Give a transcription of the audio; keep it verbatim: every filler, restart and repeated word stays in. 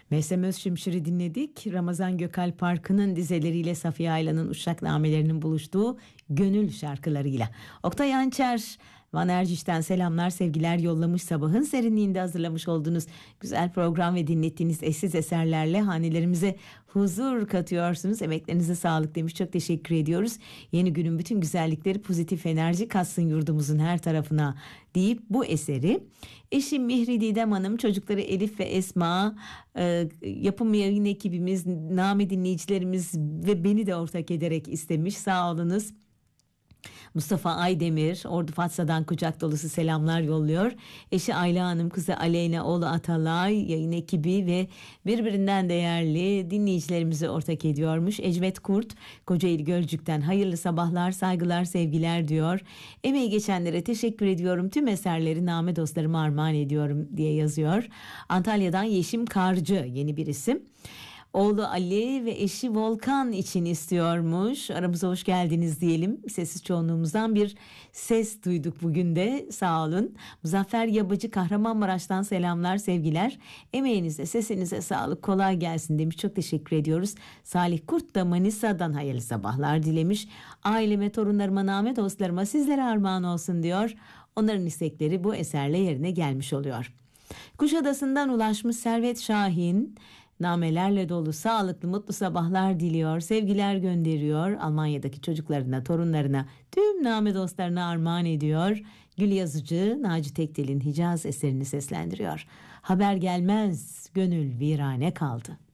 Mevsem Özşimşir'i dinledik. Ramazan Gökal Parkı'nın dizeleriyle Safiye Aylan'ın uşak namelerinin buluştuğu Gönül şarkılarıyla. Oktay Ançer, Van Erciş'ten selamlar, sevgiler yollamış. Sabahın serinliğinde hazırlamış olduğunuz güzel program ve dinlettiğiniz eşsiz eserlerle hanelerimize huzur katıyorsunuz. Emeklerinize sağlık demiş. Çok teşekkür ediyoruz. Yeni günün bütün güzellikleri, pozitif enerji katsın yurdumuzun her tarafına deyip bu eseri eşim Mihri Didem Hanım, çocukları Elif ve Esma, e, yapım yayın ekibimiz, name dinleyicilerimiz ve beni de ortak ederek istemiş. Sağ olunuz. Mustafa Aydemir Ordu Fatsa'dan kucak dolusu selamlar yolluyor. Eşi Ayla Hanım, kızı Aleyna, oğlu Atalay, yayın ekibi ve birbirinden değerli dinleyicilerimizi ortak ediyormuş. Ecmet Kurt Kocaeli Gölcük'ten hayırlı sabahlar, saygılar, sevgiler diyor. Emeği geçenlere teşekkür ediyorum. Tüm eserleri name dostlarıma armağan ediyorum diye yazıyor. Antalya'dan Yeşim Karcı, yeni bir isim. Oğlu Ali ve eşi Volkan için istiyormuş. Aramıza hoş geldiniz diyelim. Sessiz çoğunluğumuzdan bir ses duyduk bugün de. Sağ olun. Muzaffer Yabacı Kahramanmaraş'tan selamlar, sevgiler. Emeğinize, sesinize sağlık, kolay gelsin demiş. Çok teşekkür ediyoruz. Salih Kurt da Manisa'dan hayırlı sabahlar dilemiş. Aileme, torunlarıma, name dostlarıma, sizlere armağan olsun diyor. Onların istekleri bu eserle yerine gelmiş oluyor. Kuşadası'ndan ulaşmış Servet Şahin, namelerle dolu sağlıklı mutlu sabahlar diliyor, sevgiler gönderiyor. Almanya'daki çocuklarına, torunlarına, tüm name dostlarına armağan ediyor. Gül Yazıcı Naci Tekdel'in Hicaz eserini seslendiriyor. Haber gelmez, gönül virane kaldı.